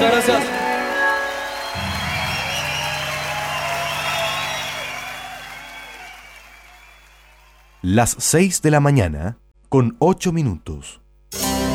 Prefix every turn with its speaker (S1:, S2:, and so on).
S1: Muchas gracias.
S2: Las 6 de la mañana, con 8 minutos.